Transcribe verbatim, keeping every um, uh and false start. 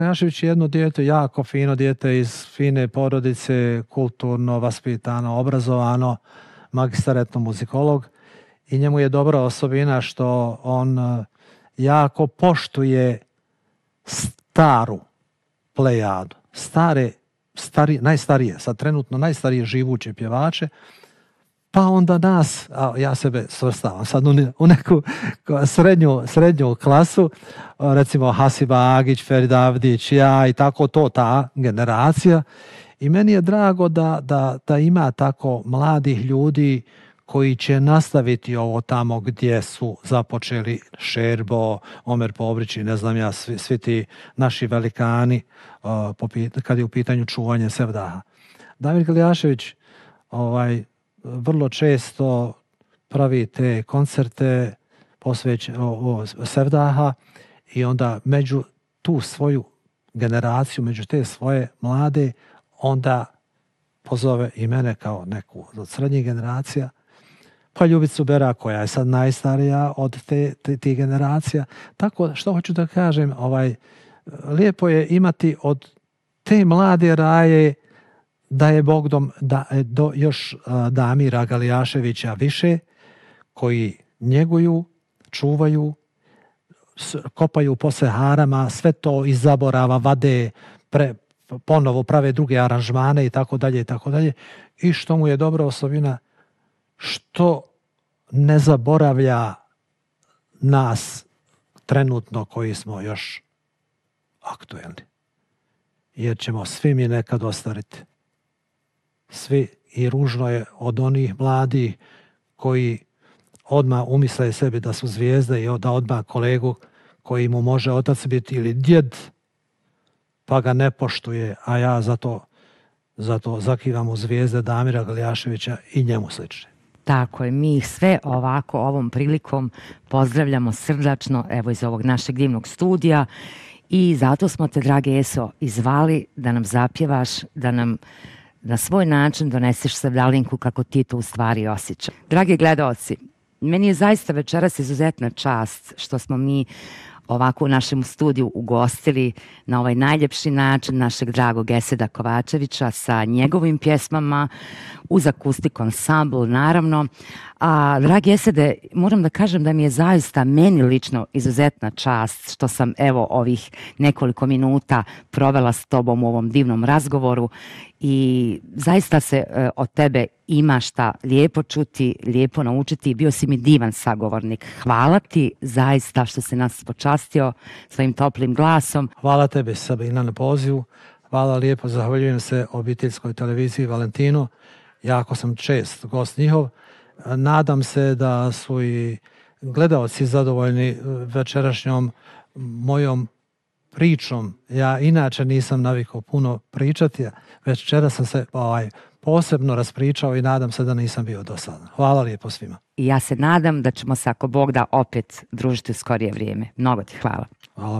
Jašević je jedno dijete, jako fino dijete iz fine porodice, kulturno, vaspitano, obrazovano, magistar etnomuzikolog i njemu je dobra osobina što on jako poštuje staru plejadu, stare, stari, najstarije, sad trenutno najstarije živuće pjevače, pa onda nas, a ja sebe svrstavam sad u neku srednju, srednju klasu, recimo Hasiba Agić, Ferid Avdić, ja i tako to, ta generacija. I meni je drago da, da, da ima tako mladih ljudi koji će nastaviti ovo tamo gdje su započeli Šerbo, Omer Povrić i ne znam ja, svi, svi ti naši velikani uh, kad je u pitanju čuvanje sevdaha. Damir Galjašević ovaj, vrlo često pravi te koncerte posvećene sevdaha i onda među tu svoju generaciju, među te svoje mlade, onda pozove i mene kao neku od srednjih generacija, pa Ljubicu Bera koja je sad najstarija od te, te, te generacija. Tako što hoću da kažem, ovaj, lijepo je imati od te mlade raje da je Bogdom da, do još uh, Damira Galjaševića više, koji njeguju, čuvaju, s, kopaju po seharama, sve to iz zaborava vade, pre, ponovo prave druge aranžmane i tako dalje i tako dalje. I što mu je dobra osobina, što ne zaboravlja nas trenutno koji smo još aktuelni. Jer ćemo svi mi nekad ostariti. Svi, i ružno je od onih mladih koji odmah umisle sebi da su zvijezde i da odmah kolegu koji mu može otac biti ili djed, pa ga ne poštuje, a ja zato, zato zakivam u zvijezde Damira Galjaševića i njemu slične. Tako je, mi ih sve ovako ovom prilikom pozdravljamo srdačno, evo iz ovog našeg divnog studija, i zato smo te, drage Eso, izvali da nam zapjevaš, da nam na svoj način doneseš sevdalinku kako ti to u stvari osjećaš. Dragi gledaoci, meni je zaista večeras izuzetna čast što smo mi ovako u našem studiju ugostili na ovaj najljepši način našeg dragog Eseda Kovačevića sa njegovim pjesmama uz akustik ansambl, naravno. A, dragi Esede, moram da kažem da mi je zaista meni lično izuzetna čast što sam evo ovih nekoliko minuta provela s tobom u ovom divnom razgovoru i zaista se e, od tebe ima šta lijepo čuti, lijepo naučiti. Bio si mi divan sagovornik. Hvala ti zaista što si nas počastio svojim toplim glasom. Hvala tebi, Sabina, na pozivu. Hvala lijepo, zahvaljujem se obiteljskoj televiziji Valentino. Jako sam čest gost njihov. Nadam se da su i gledaoci zadovoljni večerašnjom mojom pričom. Ja inače nisam navikao puno pričati, večera sam se ovaj, posebno raspričao i nadam se da nisam bio dosadan. Hvala lijepo svima. I ja se nadam da ćemo se, ako Bog da, opet družiti u skorije vrijeme. Mnogo ti hvala.